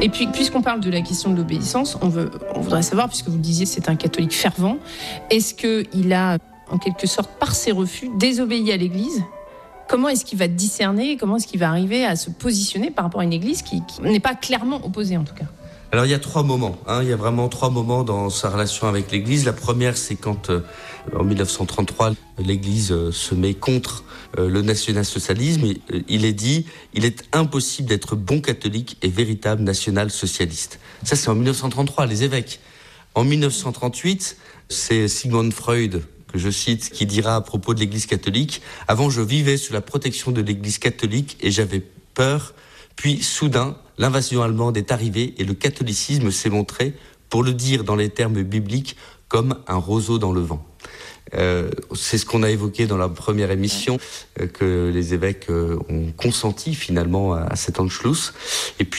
Et puis, puisqu'on parle de la question de l'obéissance, on voudrait savoir, puisque vous le disiez, c'est un catholique fervent, est-ce qu'il a, en quelque sorte, par ses refus, désobéi à l'Église ? Comment est-ce qu'il va discerner ? Comment est-ce qu'il va arriver à se positionner par rapport à une Église qui n'est pas clairement opposée, en tout cas ? Alors il y a 3 moments, il y a vraiment 3 moments dans sa relation avec l'Église. La première, c'est quand, en 1933, l'Église se met contre le national-socialisme. Il est dit, il est impossible d'être bon catholique et véritable national-socialiste. Ça, c'est en 1933, les évêques. En 1938, c'est Sigmund Freud, que je cite, qui dira à propos de l'Église catholique « Avant, je vivais sous la protection de l'Église catholique et j'avais peur. Puis, soudain, l'invasion allemande est arrivée et le catholicisme s'est montré, pour le dire dans les termes bibliques, comme un roseau dans le vent. » C'est ce qu'on a évoqué dans la première émission, que les évêques ont consenti finalement à cet Anschluss. Et puis